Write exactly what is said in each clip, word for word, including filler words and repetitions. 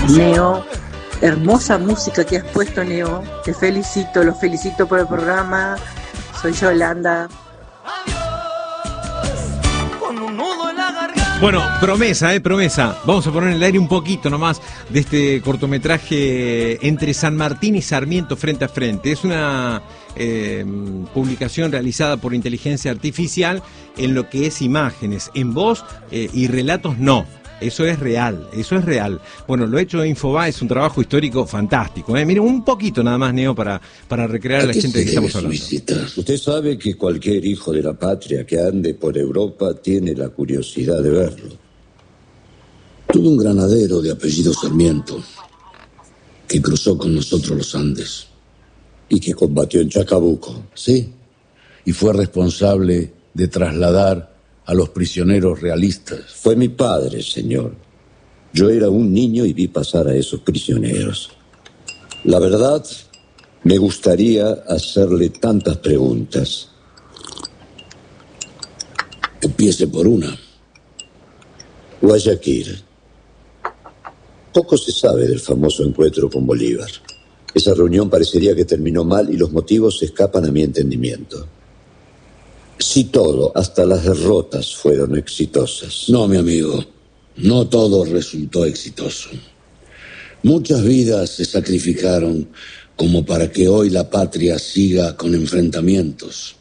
Neo, hermosa música que has puesto, Neo. Te felicito, los felicito por el programa. Soy Yolanda. Bueno, promesa, eh, promesa. Vamos a poner en el aire un poquito nomás de este cortometraje Entre San Martín y Sarmiento frente a frente. Es una eh, publicación realizada por inteligencia artificial en lo que es imágenes, en voz eh, y relatos no. Eso es real, eso es real. Bueno, lo hecho de Infobae es un trabajo histórico fantástico, ¿eh? Miren, un poquito nada más, Neo, para, para recrear a la gente de que estamos hablando. Visita? Usted sabe que cualquier hijo de la patria que ande por Europa tiene la curiosidad de verlo. Tuve un granadero de apellido Sarmiento que cruzó con nosotros los Andes y que combatió en Chacabuco, ¿sí? Y fue responsable de trasladar a los prisioneros realistas. Fue mi padre, señor. Yo era un niño y vi pasar a esos prisioneros. La verdad, me gustaría hacerle tantas preguntas. Empiece por una. Guayaquil. Poco se sabe del famoso encuentro con Bolívar. Esa reunión parecería que terminó mal y los motivos se escapan a mi entendimiento. Si todo, hasta las derrotas, fueron exitosas. No, mi amigo, no todo resultó exitoso. Muchas vidas se sacrificaron como para que hoy la patria siga con enfrentamientos.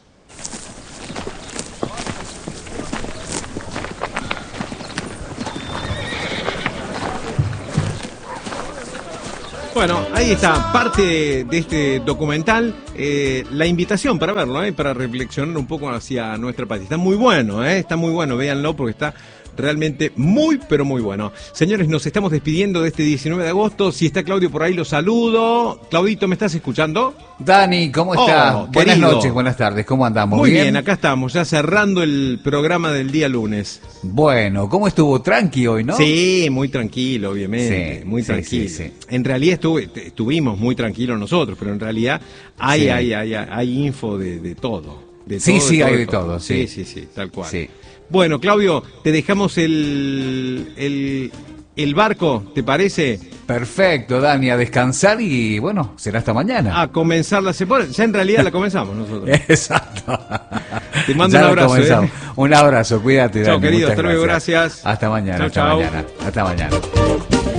Bueno, ahí está parte de este documental, eh, la invitación para verlo, eh, para reflexionar un poco hacia nuestra patria. Está muy bueno, eh, está muy bueno, véanlo porque está realmente muy, pero muy bueno. Señores, nos estamos despidiendo de este diecinueve de agosto. Si está Claudio por ahí, lo saludo. Claudito, ¿me estás escuchando? Dani, ¿cómo estás? Oh, buenas querido. noches, buenas tardes, ¿cómo andamos? Muy ¿Bien? bien, acá estamos, ya cerrando el programa del día lunes. Bueno, ¿cómo estuvo? Tranqui hoy, ¿no? Sí, muy tranquilo, obviamente, Sí, muy sí, tranquilo. sí, sí. En realidad estuve, estuvimos muy tranquilos nosotros, pero en realidad hay, Sí. hay, hay, hay info de, de todo. De Sí, todo, sí, de todo, hay de todo, sí. Sí, sí, sí, tal cual. Sí. Bueno, Claudio, te dejamos el, el, el barco, ¿te parece? Perfecto, Dani, a descansar y bueno, será hasta mañana. A comenzar la semana. Ya en realidad la comenzamos nosotros. Exacto. Te mando Ya un lo abrazo. comenzamos. ¿eh? Un abrazo, cuídate, Chao, Dani. querido, muchas hasta luego, gracias. gracias. Hasta mañana, Chau, hasta chau. mañana. Hasta mañana.